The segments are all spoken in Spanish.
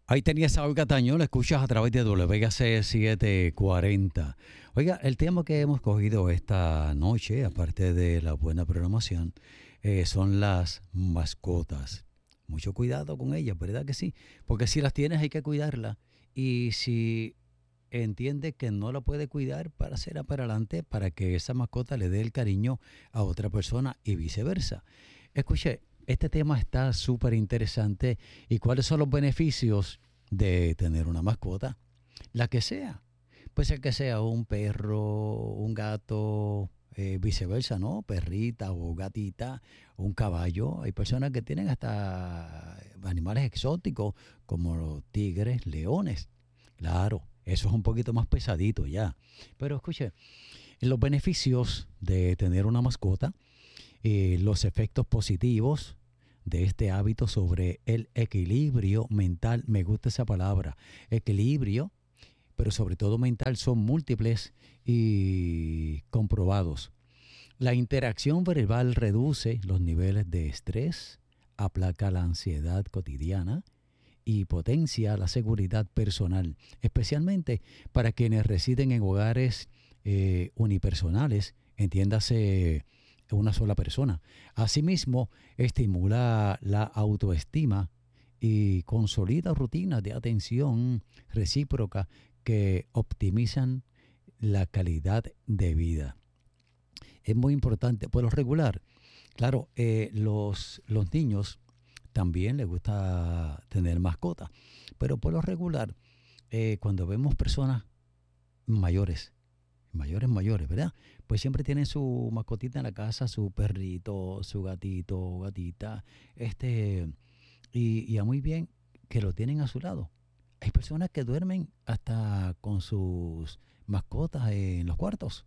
Ahí tenías a Olga Tañón, la escuchas a través de WC 740. Oiga, el tema que hemos cogido esta noche, aparte de la buena programación, son las mascotas. Mucho cuidado con ellas, ¿verdad que sí? Porque si las tienes hay que cuidarlas. Y si entiende que no la puede cuidar para hacerla para adelante, para que esa mascota le dé el cariño a otra persona y viceversa. Escuche, este tema está súper interesante. ¿Y cuáles son los beneficios de tener una mascota? La que sea. Pues el que sea un perro, un gato, viceversa, ¿no? Perrita o gatita, un caballo. Hay personas que tienen hasta animales exóticos como los tigres, leones. Claro, eso es un poquito más pesadito ya. Pero escuche, los beneficios de tener una mascota, los efectos positivos de este hábito sobre el equilibrio mental, me gusta esa palabra, equilibrio, pero sobre todo mental, son múltiples y comprobados. La interacción verbal reduce los niveles de estrés, aplaca la ansiedad cotidiana y potencia la seguridad personal, especialmente para quienes residen en hogares unipersonales, entiéndase una sola persona. Asimismo, estimula la autoestima y consolida rutinas de atención recíproca que optimizan la calidad de vida. Es muy importante, por lo regular, claro, los niños también les gusta tener mascotas, pero por lo regular, cuando vemos personas mayores, mayores, ¿verdad? Pues siempre tienen su mascotita en la casa, su perrito, su gatito, gatita, este, y a muy bien que lo tienen a su lado. Hay personas que duermen hasta con sus mascotas en los cuartos.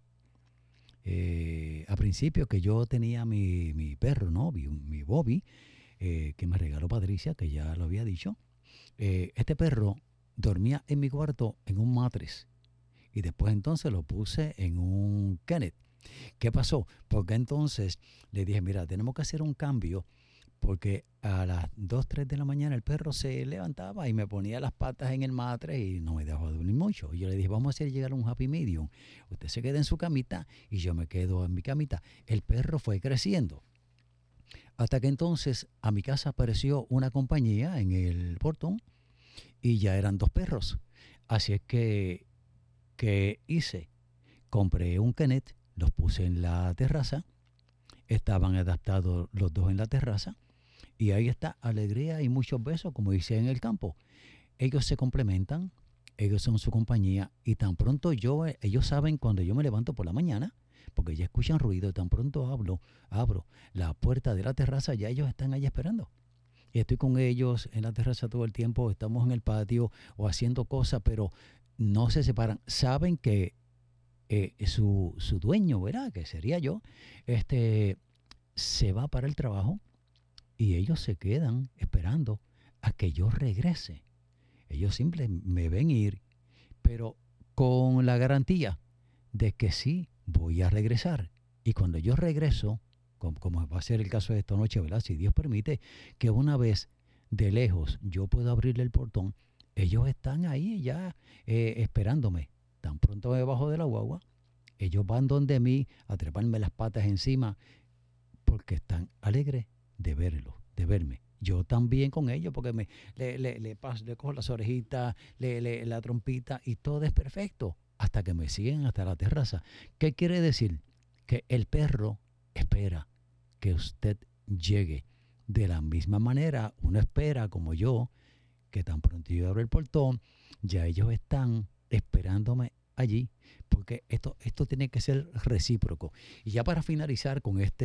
A principio que yo tenía mi perro, ¿no? Mi Bobby, que me regaló Patricia, que ya lo había dicho. Este perro dormía en mi cuarto en un matres y después entonces lo puse en un Kenneth. ¿Qué pasó? Porque entonces le dije, mira, tenemos que hacer un cambio porque a las 2 3 de la mañana el perro se levantaba y me ponía las patas en el matres y no me dejaba dormir mucho. Y yo le dije, vamos a hacer llegar a un happy medium. Usted se queda en su camita y yo me quedo en mi camita. El perro fue creciendo. Hasta que entonces a mi casa apareció una compañía en el portón y ya eran 2 perros. Así es que hice, compré un Kenneth, los puse en la terraza, estaban adaptados los dos en la terraza y ahí está alegría y muchos besos, como dice en el campo. Ellos se complementan, ellos son su compañía y tan pronto ellos saben cuando yo me levanto por la mañana, porque ya escuchan ruido, tan pronto abro la puerta de la terraza, ya ellos están allá esperando. Y estoy con ellos en la terraza todo el tiempo, estamos en el patio o haciendo cosas, pero no se separan. Saben que su dueño, ¿verdad? Que sería yo, este, se va para el trabajo y ellos se quedan esperando a que yo regrese. Ellos simplemente me ven ir, pero con la garantía de que sí voy a regresar. Y cuando yo regreso, como va a ser el caso de esta noche, ¿verdad? Si Dios permite que una vez de lejos yo pueda abrirle el portón, ellos están ahí ya esperándome. Tan pronto me bajo de la guagua, ellos van donde mí a treparme las patas encima porque están alegres de verlo, de verme. Yo también con ellos porque le cojo las orejitas, la trompita y todo es perfecto hasta que me siguen hasta la terraza. ¿Qué quiere decir? Que el perro espera que usted llegue. De la misma manera, uno espera como yo, que tan pronto yo abro el portón, ya ellos están esperándome allí, porque esto tiene que ser recíproco. Y ya para finalizar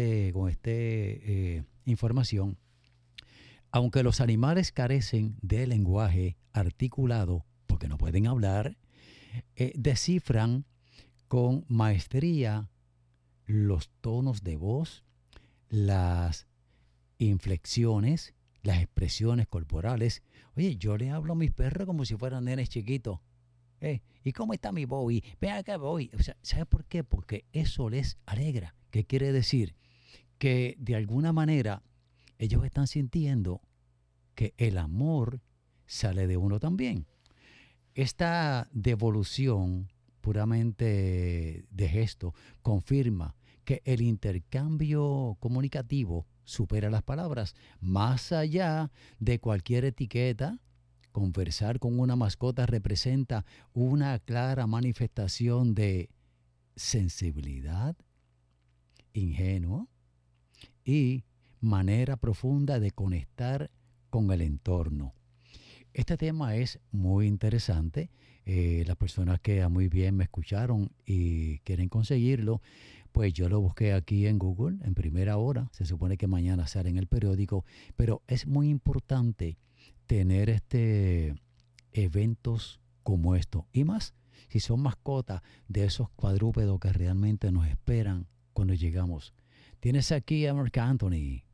con información, aunque los animales carecen de lenguaje articulado, porque no pueden hablar, descifran con maestría los tonos de voz, las inflexiones, las expresiones corporales. Oye, yo le hablo a mis perros como si fueran nenes chiquitos. ¿Y cómo está mi Bobby? Ven acá, Bobby. O sea, ¿sabe por qué? Porque eso les alegra. ¿Qué quiere decir? Que de alguna manera ellos están sintiendo que el amor sale de uno también. Esta devolución puramente de gesto confirma que el intercambio comunicativo supera las palabras. Más allá de cualquier etiqueta, conversar con una mascota representa una clara manifestación de sensibilidad, ingenuo y manera profunda de conectar con el entorno. Este tema es muy interesante. Las personas que muy bien me escucharon y quieren conseguirlo, pues yo lo busqué aquí en Google en primera hora. Se supone que mañana sale en el periódico, pero es muy importante tener eventos como estos y más si son mascotas de esos cuadrúpedos que realmente nos esperan cuando llegamos. Tienes aquí a Marc Anthony